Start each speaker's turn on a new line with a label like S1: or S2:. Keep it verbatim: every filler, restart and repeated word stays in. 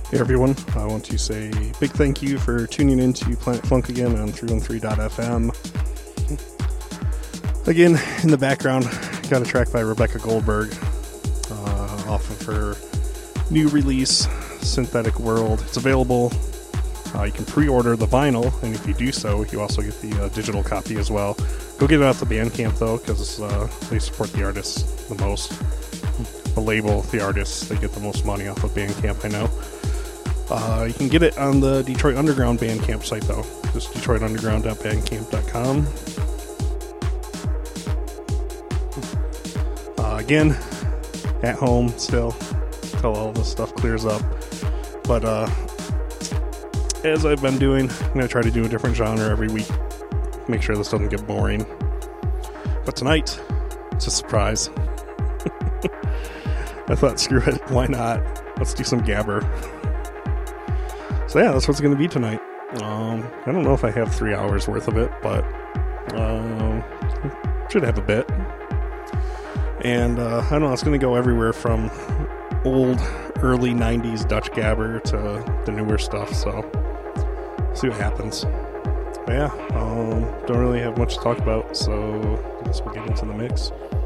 S1: Hey everyone, I want to say a big thank you for tuning in to Planet Funk again on three one three dot f m. Again, in the background, got a track by Rebecca Goldberg uh, off of her new release, Synthetic World. It's available. Uh, you can pre-order the vinyl, and if you do so, you also get the uh, digital copy as well. Go get it out the Bandcamp, though, because uh, they support the artists the most. The label, the artists, they get the most money off of Bandcamp, I know. Uh, you can get it on the Detroit Underground Bandcamp site, though. Just detroit underground dot bandcamp dot com. Uh, again, at home still, till all this stuff clears up. But uh, as I've been doing, I'm going to try to do a different genre every week. Make sure this doesn't get boring. But tonight, it's a surprise. I thought, screw it, why not? Let's do some Gabber. So yeah, that's what's going to be tonight. Um, I don't know if I have three hours worth of it, but um, should have a bit. And uh, I don't know, it's going to go everywhere from old, early nineties Dutch Gabber to the newer stuff, so see what happens. But yeah, um, don't really have much to talk about, so I guess we'll get into the mix.